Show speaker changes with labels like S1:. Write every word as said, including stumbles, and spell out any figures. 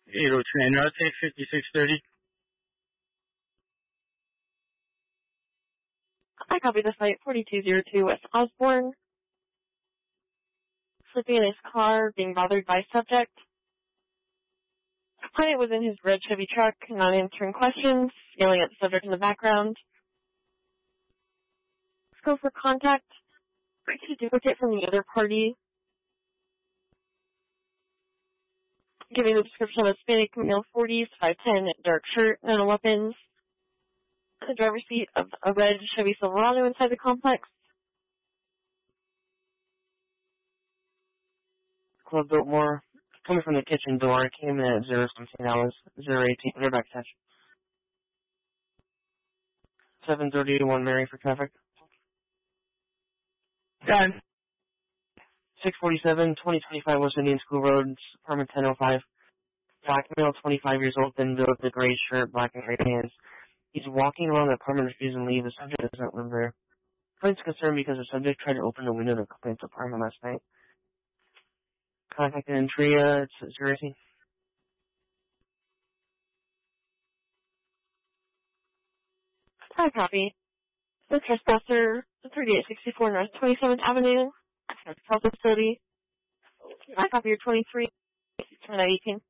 S1: eight oh two, and I'll take fifty-six thirty.
S2: I copy the site, forty-two oh two West Osborne. Sleeping in his car, being bothered by subject. Client was in his red Chevy truck, not answering questions, yelling at the subject in the background. Scope for contact. Breach a duplicate from the other party. Giving the description of a Hispanic male forties, five ten, dark shirt, no weapons. The driver's seat of a red Chevy Silverado inside the complex.
S3: Club Biltmore, coming from the kitchen door, came in at zero something hours, zero eighteen, they're back touch. seven thirty-one Mary for traffic.
S1: Done.
S3: six forty-seven, twenty twenty-five West Indian School Road, apartment ten oh five. Black male, twenty-five years old, thin build, the gray shirt, black and gray pants. He's walking around the apartment, refusing to leave. The subject doesn't live there. Client's concerned because the subject tried to open the window to the complaint's apartment last night. Contacted Entria, it's zero eighteen.
S2: I copy. The trespasser, thirty-eight sixty-four North twenty-seventh Avenue, health facility. I copy your twenty-three, eighteen.